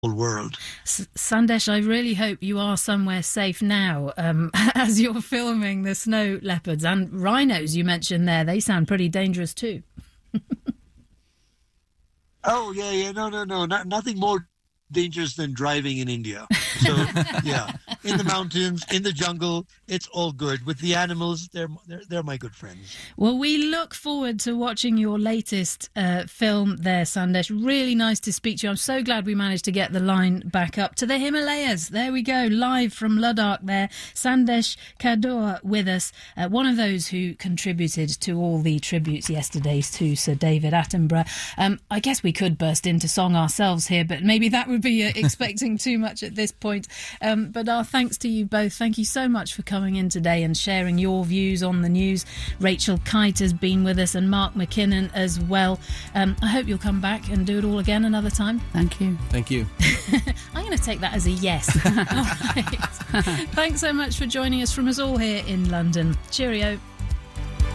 world. Sandesh, I really hope you are somewhere safe now as you're filming the snow leopards and rhinos you mentioned there. They sound pretty dangerous too. Oh, yeah. No. Nothing more dangerous than driving in India. So, yeah, in the mountains, in the jungle, it's all good. With the animals, they're my good friends. Well, we look forward to watching your latest film there, Sandesh. Really nice to speak to you. I'm so glad we managed to get the line back up to the Himalayas. There we go, live from Ladakh there. Sandesh Kador with us, one of those who contributed to all the tributes yesterday to Sir David Attenborough. I guess we could burst into song ourselves here, but maybe that would be expecting too much at this point. But our thanks to you both. Thank you so much for coming in today and sharing your views on the news. Rachel Kite has been with us and Mark McKinnon as well. I hope you'll come back and do it all again another time. Thank you. Thank you. I'm going to take that as a yes. All right. Thanks so much for joining us from us all here in London. Cheerio.